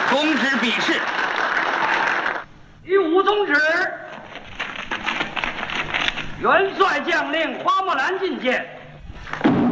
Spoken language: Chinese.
公之笔试。 第五宗旨，元帅将令花木兰觐见。